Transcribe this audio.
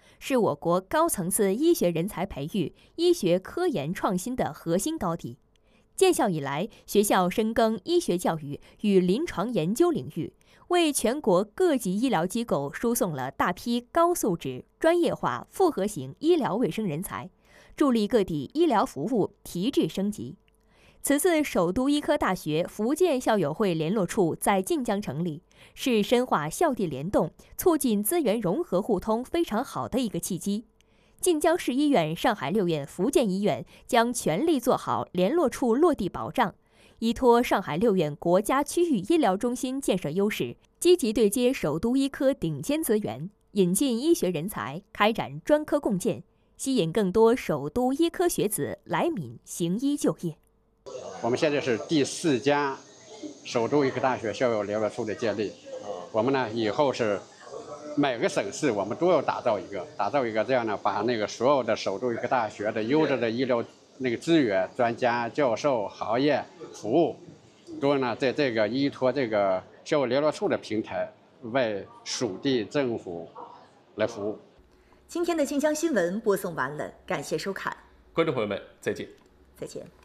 是我国高层次医学人才培育、医学科研创新的核心高地。建校以来，学校深耕医学教育与临床研究领域，为全国各级医疗机构输送了大批高素质、专业化、复合型医疗卫生人才，助力各地医疗服务提质升级。此次首都医科大学福建校友会联络处在晋江成立，是深化校地联动、促进资源融合互通非常好的一个契机。晋江市医院、上海六院福建医院将全力做好联络处落地保障，依托上海六院国家区域医疗中心建设优势，积极对接首都医科顶尖资源，引进医学人才，开展专科共建，吸引更多首都医科学子来闽行医就业。 我们现在是第4家首都医科大学校友联络处的建立，我们呢以后是每个省市我们都要打造一个，这样呢，把那个所有的首都医科大学的优质的医疗那个资源、专家、教授、行业服务，都呢在这个依托这个校友联络处的平台，为属地政府来服务。 今天的晋江新闻播送完了，感谢收看， 观众朋友们，再见。 再见。